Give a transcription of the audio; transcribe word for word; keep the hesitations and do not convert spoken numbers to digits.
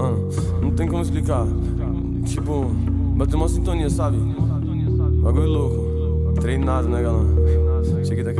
Mano, não tem como explicar. Tipo, bateu uma sintonia, sabe? Bagulho louco. Treinado, né, galã? Cheguei daqui